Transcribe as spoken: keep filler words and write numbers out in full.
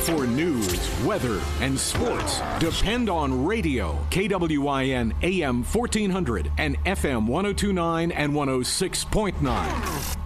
For news, weather, and sports, depend on radio. K W I N A M fourteen hundred and F M one oh two point nine and one oh six point nine.